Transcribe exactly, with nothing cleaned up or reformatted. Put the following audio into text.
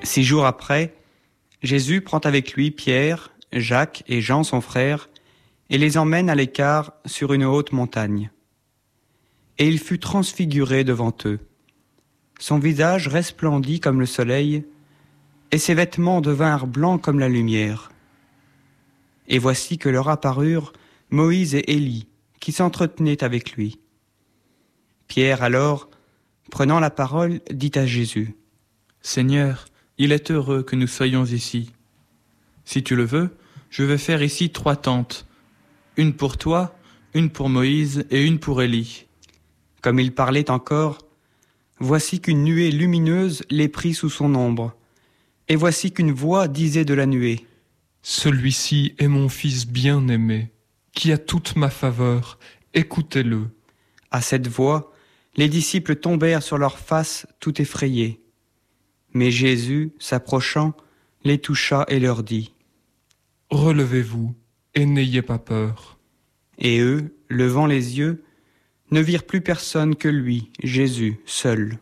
Six jours après, Jésus prend avec lui Pierre, Jacques et Jean son frère, et les emmène à l'écart sur une haute montagne. Et il fut transfiguré devant eux. Son visage resplendit comme le soleil, et ses vêtements devinrent blancs comme la lumière. Et voici que leur apparurent Moïse et Élie, qui s'entretenaient avec lui. Pierre alors, prenant la parole, dit à Jésus : « Seigneur, il est heureux que nous soyons ici. Si tu le veux, je vais faire ici trois tentes, une pour toi, une pour Moïse et une pour Élie. » Comme il parlait encore, voici qu'une nuée lumineuse les prit sous son ombre, et voici qu'une voix disait de la nuée : « Celui-ci est mon fils bien-aimé, qui a toute ma faveur, écoutez-le. » À cette voix, les disciples tombèrent sur leurs faces tout effrayés. Mais Jésus, s'approchant, les toucha et leur dit : « Relevez-vous et n'ayez pas peur. » Et eux, levant les yeux, ne virent plus personne que lui, Jésus, seul.